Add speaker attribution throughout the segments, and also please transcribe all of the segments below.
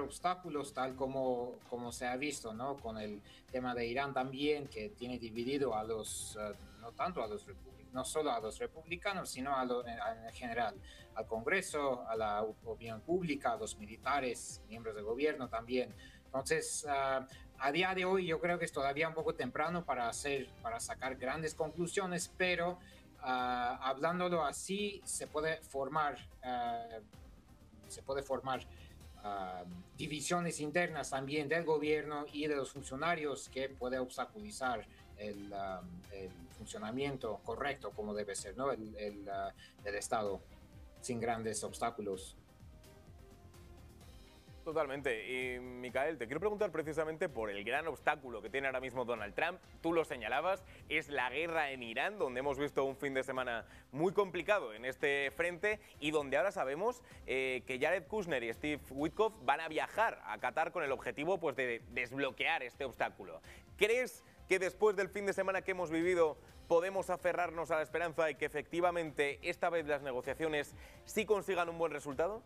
Speaker 1: obstáculos, tal como se ha visto, ¿no? Con el tema de Irán también, que tiene dividido a los, no tanto a los republicanos, no solo a los republicanos, sino en general, al Congreso, a la opinión pública, a los militares, miembros del gobierno también. Entonces, a día de hoy yo creo que es todavía un poco temprano para sacar grandes conclusiones, pero hablándolo así se puede formar divisiones internas también del gobierno y de los funcionarios que puede obstaculizar el funcionamiento correcto como debe ser, ¿no? Del Estado sin grandes obstáculos.
Speaker 2: Totalmente. Y, Micael, te quiero preguntar precisamente por el gran obstáculo que tiene ahora mismo Donald Trump. Tú lo señalabas, es la guerra en Irán, donde hemos visto un fin de semana muy complicado en este frente y donde ahora sabemos que Jared Kushner y Steve Witkoff van a viajar a Qatar con el objetivo, pues, de desbloquear este obstáculo. ¿Crees que después del fin de semana que hemos vivido podemos aferrarnos a la esperanza y que efectivamente esta vez las negociaciones sí consigan un buen resultado?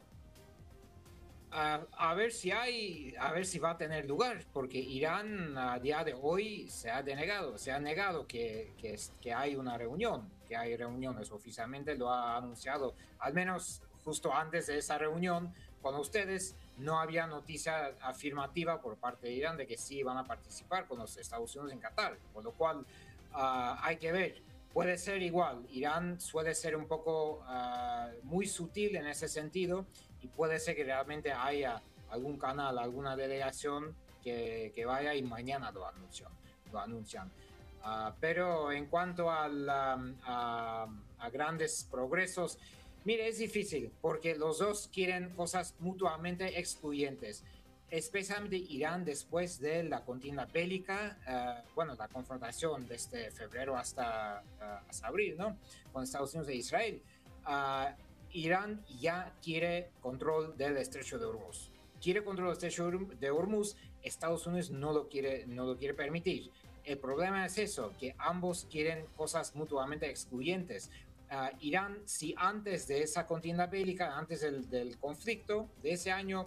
Speaker 1: A ver si va a tener lugar, porque Irán a día de hoy se ha negado que hay una reunión, que hay reuniones. Oficialmente lo ha anunciado, al menos justo antes de esa reunión con ustedes, no había noticia afirmativa por parte de Irán de que sí van a participar con los Estados Unidos en Qatar, por lo cual hay que ver. Puede ser igual, Irán suele ser un poco muy sutil en ese sentido y puede ser que realmente haya algún canal, alguna delegación que vaya y mañana lo anuncian. Pero en cuanto a grandes progresos, mire, es difícil porque los dos quieren cosas mutuamente excluyentes. Especialmente Irán después de la contienda bélica, la confrontación desde febrero hasta abril, ¿no? Con Estados Unidos e Israel. Irán ya quiere control del estrecho de Hormuz. Quiere control del estrecho de Hormuz, Estados Unidos no lo quiere permitir. El problema es eso, que ambos quieren cosas mutuamente excluyentes. Irán, si antes de esa contienda bélica, antes del conflicto de ese año,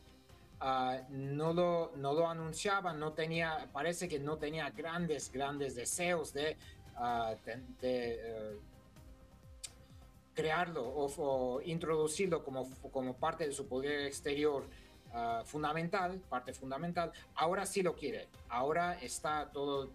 Speaker 1: no lo anunciaba, parece que no tenía grandes deseos de crearlo o introducirlo como parte de su poder exterior parte fundamental. Ahora sí lo quiere. Ahora está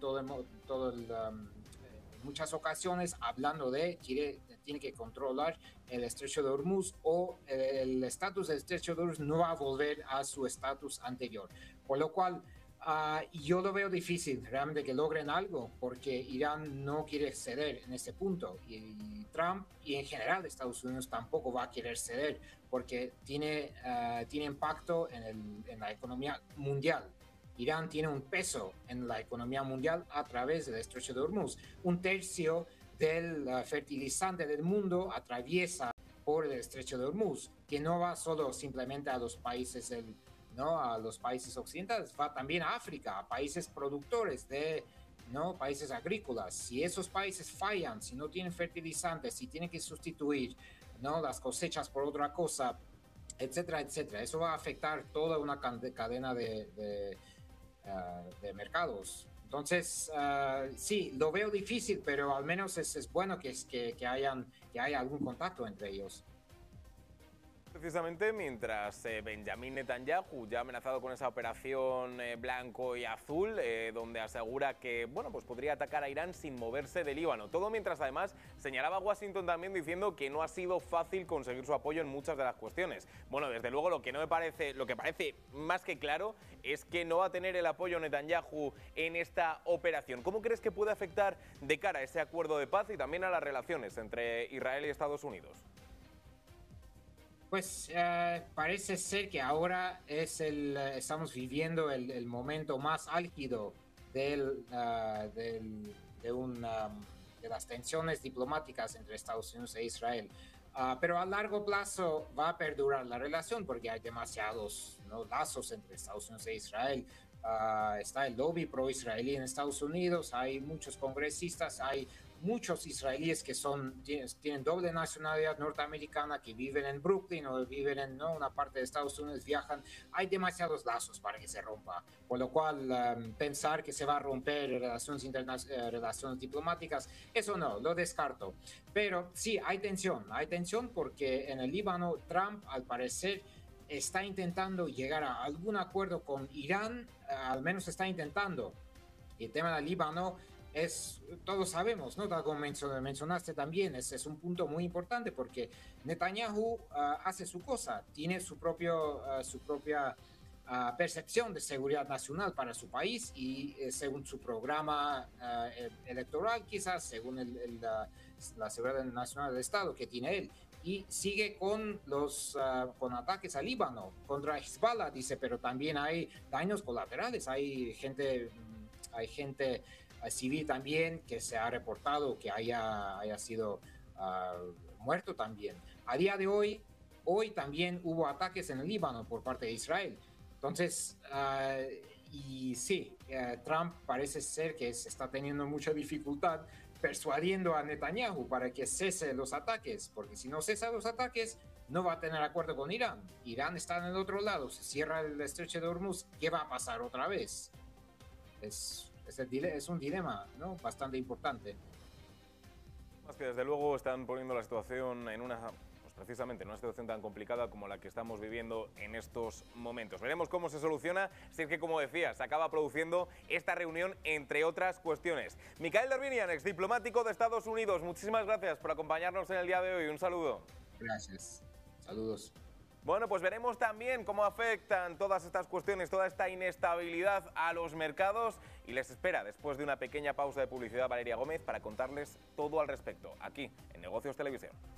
Speaker 1: en muchas ocasiones hablando tiene que controlar el estrecho de Hormuz o el estatus del estrecho de Hormuz no va a volver a su estatus anterior. Por lo cual, yo lo veo difícil realmente que logren algo porque Irán no quiere ceder en ese punto y Trump y en general Estados Unidos tampoco va a querer ceder porque tiene impacto en la economía mundial. Irán tiene un peso en la economía mundial a través del estrecho de Hormuz. Un tercio del fertilizante del mundo atraviesa por el estrecho de Hormuz, que no va solo simplemente a los países a los países occidentales, va también a África, a países productores países agrícolas. Si esos países fallan, si no tienen fertilizantes, si tienen que sustituir las cosechas por otra cosa, etcétera, etcétera, eso va a afectar toda una cadena de mercados. Entonces, sí, lo veo difícil, pero al menos es bueno que haya algún contacto entre ellos.
Speaker 2: Precisamente mientras Benjamin Netanyahu ya ha amenazado con esa operación blanco y azul, donde asegura que pues podría atacar a Irán sin moverse de Líbano. Todo mientras además señalaba Washington también diciendo que no ha sido fácil conseguir su apoyo en muchas de las cuestiones. Bueno, desde luego lo que parece más que claro es que no va a tener el apoyo Netanyahu en esta operación. ¿Cómo crees que puede afectar de cara a ese acuerdo de paz y también a las relaciones entre Israel y Estados Unidos?
Speaker 1: Pues parece ser que ahora estamos viviendo el momento más álgido de las tensiones diplomáticas entre Estados Unidos e Israel. Pero a largo plazo va a perdurar la relación porque hay demasiados lazos entre Estados Unidos e Israel. Está el lobby pro-israelí en Estados Unidos, hay muchos congresistas, hay muchos israelíes que tienen doble nacionalidad norteamericana, que viven en Brooklyn o viven en, ¿no?, una parte de Estados Unidos, viajan. Hay demasiados lazos para que se rompa, por lo cual pensar que se va a romper relaciones diplomáticas, eso no, lo descarto. Pero sí, hay tensión porque en el Líbano Trump, al parecer, está intentando llegar a algún acuerdo con Irán, al menos está intentando. Y el tema del Líbano todos sabemos, ¿no? Como mencionaste también, es un punto muy importante porque Netanyahu hace su cosa, tiene su propia percepción de seguridad nacional para su país y según su programa electoral, quizás según la seguridad nacional del Estado que tiene él. Y sigue con con ataques al Líbano contra Hezbollah, dice, pero también hay daños colaterales, hay gente civil también que se ha reportado que haya sido muerto también. A día de hoy también hubo ataques en el Líbano por parte de Israel. Entonces, y sí, Trump parece ser que se está teniendo mucha dificultad persuadiendo a Netanyahu para que cese los ataques, porque si no cesa los ataques, no va a tener acuerdo con Irán. Irán está en el otro lado, se cierra el estrecho de Hormuz, ¿qué va a pasar otra vez? Es un dilema, ¿no?, bastante importante.
Speaker 2: Más que desde luego están poniendo la situación en precisamente en una situación tan complicada como la que estamos viviendo en estos momentos. Veremos cómo se soluciona, si es que, como decía, se acaba produciendo esta reunión, entre otras cuestiones. Mikhail Darvinian, exdiplomático de Estados Unidos, muchísimas gracias por acompañarnos en el día de hoy. Un saludo.
Speaker 1: Gracias. Saludos.
Speaker 2: Bueno, pues veremos también cómo afectan todas estas cuestiones, toda esta inestabilidad a los mercados, y les espera, después de una pequeña pausa de publicidad, Valeria Gómez para contarles todo al respecto, aquí en Negocios Televisión.